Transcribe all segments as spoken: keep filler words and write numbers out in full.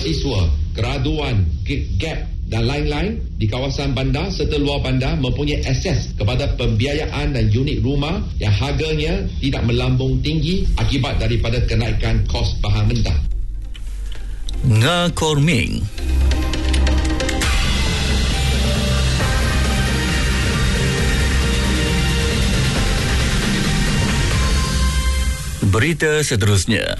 beasiswa, graduan, gap dan lain-lain di kawasan bandar serta luar bandar mempunyai akses kepada pembiayaan dan unit rumah yang harganya tidak melambung tinggi akibat daripada kenaikan kos bahan mentah. Nga Korming. Berita seterusnya.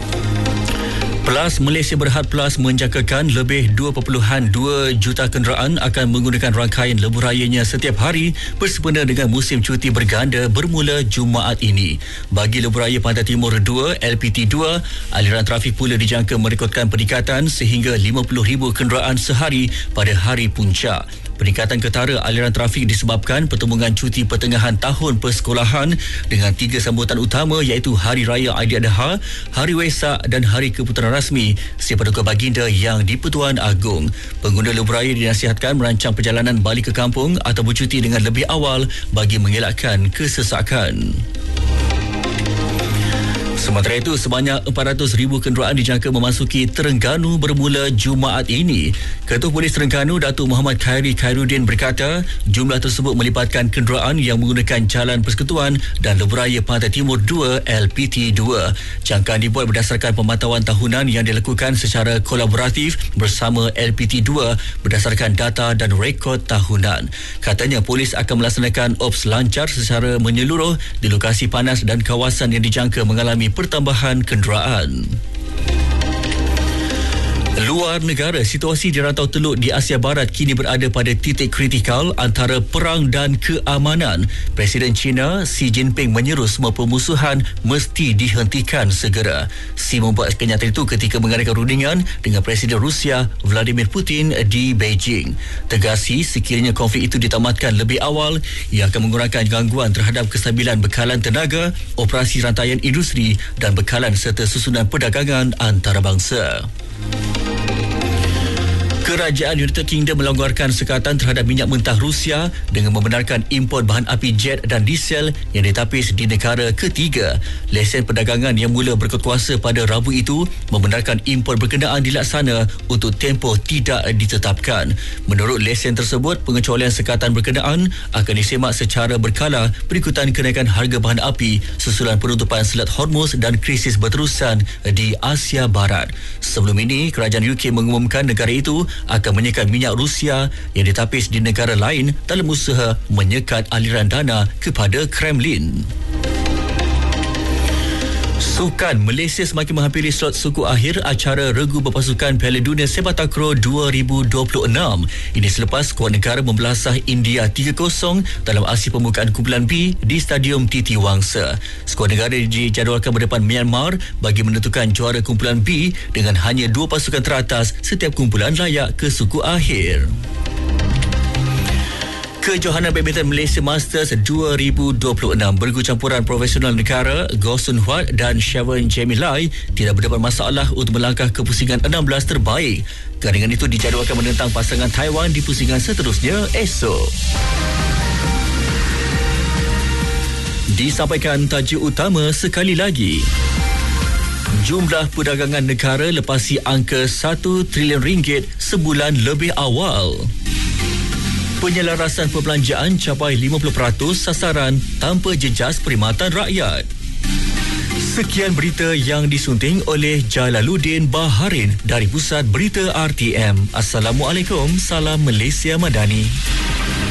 Plus Malaysia Berhad Plus menjangkakan lebih dua perpuluhan dua juta kenderaan akan menggunakan rangkaian lebuh rayanya setiap hari bersempena dengan musim cuti berganda bermula Jumaat ini. Bagi lebuh raya Pantai Timur dua L P T dua, aliran trafik pula dijangka merekodkan peningkatan sehingga lima puluh ribu kenderaan sehari pada hari puncak. Peningkatan ketara aliran trafik disebabkan pertembungan cuti pertengahan tahun persekolahan dengan tiga sambutan utama iaitu Hari Raya Aidiladha, Hari Wesak dan Hari Keputusan Rasmi Si Paduka Baginda Yang di-Pertuan Agong. Pengguna lebuh raya dinasihatkan merancang perjalanan balik ke kampung atau bercuti dengan lebih awal bagi mengelakkan kesesakan. Sementara itu, sebanyak empat ratus ribu kenderaan dijangka memasuki Terengganu bermula Jumaat ini. Ketua Polis Terengganu, Datuk Muhammad Khairi Khairuddin berkata, jumlah tersebut melibatkan kenderaan yang menggunakan Jalan Persekutuan dan Lebuh Raya Pantai Timur dua L P T dua. Jangkaan dibuat berdasarkan pemantauan tahunan yang dilakukan secara kolaboratif bersama L P T dua berdasarkan data dan rekod tahunan. Katanya, polis akan melaksanakan ops lancar secara menyeluruh di lokasi panas dan kawasan yang dijangka mengalami pertambahan kenderaan. Luar negara, situasi di rantau teluk di Asia Barat kini berada pada titik kritikal antara perang dan keamanan. Presiden China Xi Jinping menyeru semua permusuhan mesti dihentikan segera. Xi membuat kenyataan itu ketika mengadakan rundingan dengan Presiden Rusia Vladimir Putin di Beijing. Tegas Xi, sekiranya konflik itu ditamatkan lebih awal, ia akan mengurangkan gangguan terhadap kestabilan bekalan tenaga, operasi rantaian industri dan bekalan serta susunan perdagangan antarabangsa. Kerajaan United Kingdom melonggarkan sekatan terhadap minyak mentah Rusia dengan membenarkan import bahan api jet dan diesel yang ditapis di negara ketiga. Lesen perdagangan yang mula berkuasa pada Rabu itu membenarkan import berkenaan dilaksana untuk tempoh tidak ditetapkan. Menurut lesen tersebut, pengecualian sekatan berkenaan akan disemak secara berkala berikutan kenaikan harga bahan api susulan penutupan Selat Hormuz dan krisis berterusan di Asia Barat. Sebelum ini, kerajaan U K mengumumkan negara itu akan menyekat minyak Rusia yang ditapis di negara lain dalam usaha menyekat aliran dana kepada Kremlin. Sukan Malaysia semakin menghampiri slot suku akhir acara regu berpasukan Piala Dunia Sepak Takraw dua ribu dua puluh enam. Ini selepas skuad negara membelasah India tiga kosong dalam aksi pembukaan kumpulan B di Stadium Titi Wangsa. Skuad negara dijadualkan berdepan Myanmar bagi menentukan juara kumpulan B dengan hanya dua pasukan teratas setiap kumpulan layak ke suku akhir. Kejohanan Badminton Malaysia Masters dua ribu dua puluh enam bergu campuran profesional negara Goh Sun Huat dan Sharon Jamie Lai tidak berdapat masalah untuk melangkah ke pusingan enam belas terbaik. Gandingan itu dijadualkan menentang pasangan Taiwan di pusingan seterusnya esok. Disampaikan tajuk utama sekali lagi. Jumlah perdagangan negara lepasi angka satu trilion ringgit sebulan lebih awal. Penyelarasan perbelanjaan capai lima puluh peratus sasaran tanpa jejas perkhidmatan rakyat. Sekian berita yang disunting oleh Jalaluddin Baharin dari Pusat Berita R T M. Assalamualaikum, salam Malaysia Madani.